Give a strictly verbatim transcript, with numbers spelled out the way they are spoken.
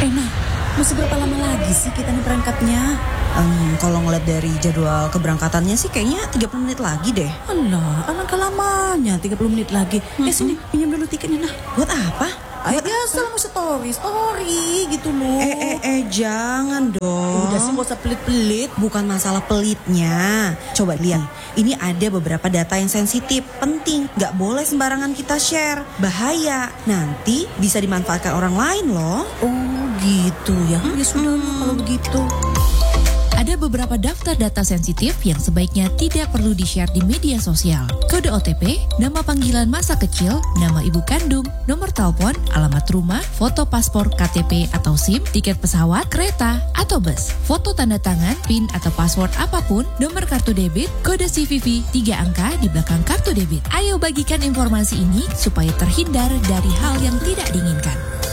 Eh nah, masih berapa lama lagi sih kita nih berangkatnya? Um, kalau ngeliat dari jadwal keberangkatannya sih kayaknya tiga puluh menit lagi deh. Alah, alangkah lamanya tiga puluh menit lagi. Mm-hmm. Eh sini, pinjam dulu tiketnya nah. Buat apa? Ayo biasa lah mau story, story gitu loh. Eh, eh, eh, jangan dong. Udah sih gak usah pelit-pelit. Bukan masalah pelitnya. Coba lihat, ini ada beberapa data yang sensitif, penting. Gak boleh sembarangan kita share. Bahaya, nanti bisa dimanfaatkan orang lain loh. Oh gitu ya, mm-hmm. Ya sudah kalau begitu. Ada beberapa daftar data sensitif yang sebaiknya tidak perlu di-share di media sosial. Kode O T P, nama panggilan masa kecil, nama ibu kandung, nomor telepon, alamat rumah, foto paspor, K T P atau SIM, tiket pesawat, kereta, atau bus, foto tanda tangan, PIN atau password apapun, nomor kartu debit, kode C V V, tiga angka di belakang kartu debit. Ayo bagikan informasi ini supaya terhindar dari hal yang tidak diinginkan.